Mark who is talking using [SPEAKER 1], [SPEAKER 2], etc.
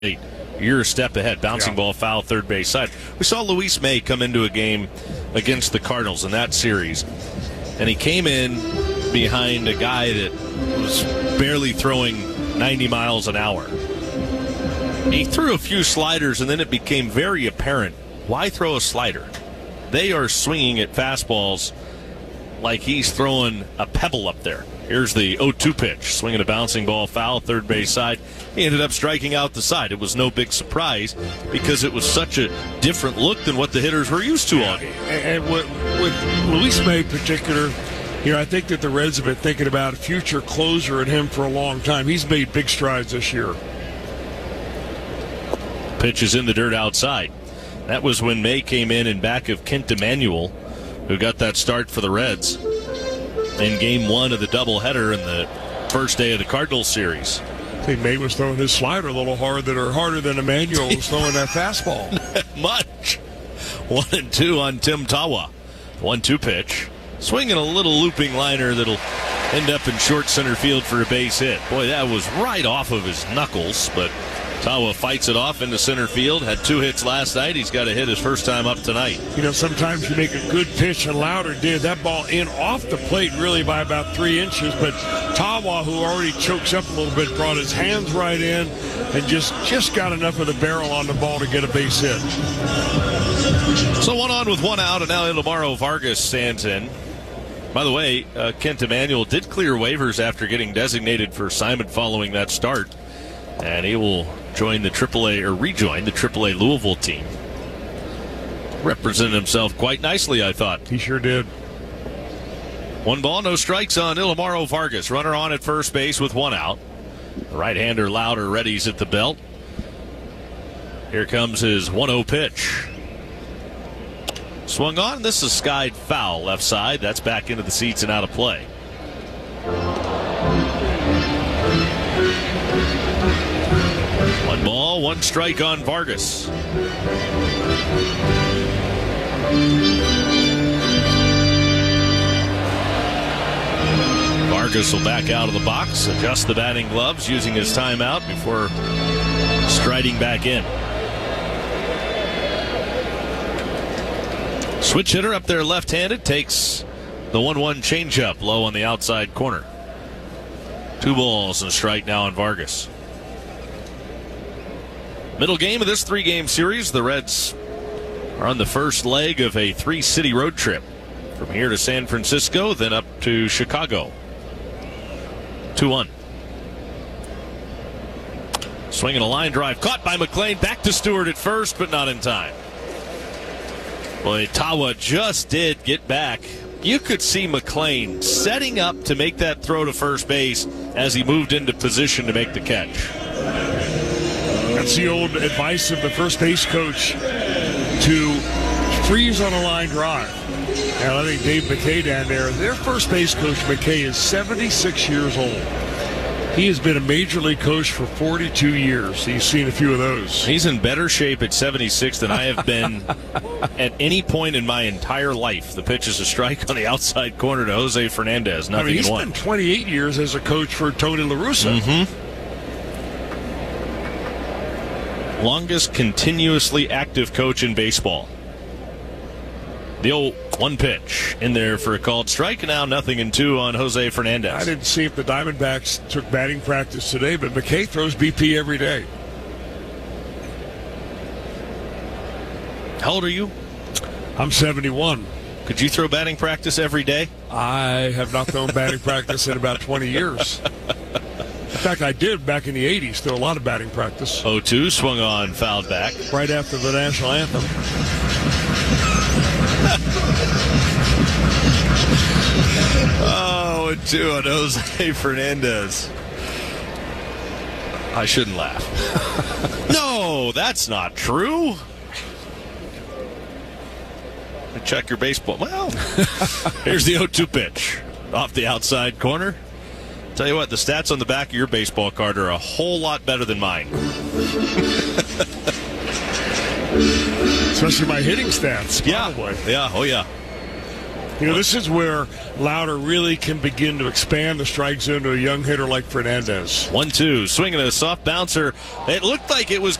[SPEAKER 1] You're a step ahead. Bouncing ball foul, third base side. We saw Luis May come into a game against the Cardinals in that series, and he came in behind a guy that was barely throwing 90 miles an hour. He threw a few sliders, and then it became very apparent. Why throw a slider? They are swinging at fastballs like he's throwing a pebble up there. Here's the 0-2 pitch, swinging a bouncing ball foul, third base side. He ended up striking out the side. It was no big surprise because it was such a different look than what the hitters were used to all game.
[SPEAKER 2] And with Luis May in particular, I think that the Reds have been thinking about a future closer in him for a long time. He's made big strides this year.
[SPEAKER 1] Pitch is in the dirt outside. That was when May came in back of Kent Emanuel, who got that start for the Reds in game one of the doubleheader in the first day of the Cardinals series.
[SPEAKER 2] I think May was throwing his slider a little harder than Emanuel was throwing that fastball.
[SPEAKER 1] Much. 1-2 on Tim Tawa. 1-2 pitch. Swinging a little looping liner that'll end up in short center field for a base hit. Boy, that was right off of his knuckles, but Tawa fights it off into center field. Had 2 hits last night. He's got a hit his first time up tonight.
[SPEAKER 2] Sometimes you make a good pitch, and Lauder did. That ball in off the plate really by about 3 inches, but Tawa, who already chokes up a little bit, brought his hands right in and just got enough of the barrel on the ball to get a base hit.
[SPEAKER 1] So 1 on with 1 out, and now Ilimaro Vargas stands in. By the way, Kent Emanuel did clear waivers after getting designated for assignment following that start, and he will rejoin the AAA Louisville team. Represented himself quite nicely, I thought.
[SPEAKER 2] He sure did.
[SPEAKER 1] 1 ball, no strikes on Ilimaro Vargas. Runner on at first base with 1 out. The right-hander Lauder readies at the belt. Here comes his 1-0 pitch. Swung on. This is skied foul left side. That's back into the seats and out of play. One ball, 1 strike on Vargas. Vargas will back out of the box, adjust the batting gloves, using his timeout before striding back in. Switch hitter up there left-handed, takes the 1-1 changeup low on the outside corner. 2 balls and a strike now on Vargas. Middle game of this 3-game series. The Reds are on the first leg of a 3-city road trip. From here to San Francisco, then up to Chicago. 2-1. Swinging a line drive, caught by McLean. Back to Stewart at first, but not in time. Boy, Tawa just did get back. You could see McLean setting up to make that throw to first base as he moved into position to make the catch.
[SPEAKER 2] That's the old advice of the first base coach, to freeze on a line drive. And I think Dave McKay down there, their first base coach, McKay, is 76 years old. He has been a major league coach for 42 years. He's seen a few of those.
[SPEAKER 1] He's in better shape at 76 than I have been at any point in my entire life. The pitch is a strike on the outside corner to Jose Fernandez. Nothing in 1.
[SPEAKER 2] He's been 28 years as a coach for Tony La Russa.
[SPEAKER 1] Mm-hmm. Longest continuously active coach in baseball. The old 1 pitch in there for a called strike, and now 0-2 on Jose Fernandez.
[SPEAKER 2] I didn't see if the Diamondbacks took batting practice today, but McKay throws BP every day.
[SPEAKER 1] How old are you?
[SPEAKER 2] I'm 71.
[SPEAKER 1] Could you throw batting practice every day?
[SPEAKER 2] I have not thrown batting practice in about 20 years. In fact, I did back in the 80s, throw a lot of batting practice.
[SPEAKER 1] 0-2, swung on, fouled back.
[SPEAKER 2] Right after the national anthem.
[SPEAKER 1] 2 on Jose Fernandez. I shouldn't laugh. No, that's not true. Check your baseball. Well, here's the 0-2 pitch off the outside corner. Tell you what, the stats on the back of your baseball card are a whole lot better than mine.
[SPEAKER 2] Especially my hitting stats. Probably.
[SPEAKER 1] Yeah. Oh, yeah.
[SPEAKER 2] This is where Lauder really can begin to expand the strike zone to a young hitter like Fernandez.
[SPEAKER 1] 1-2, swinging a soft bouncer. It looked like it was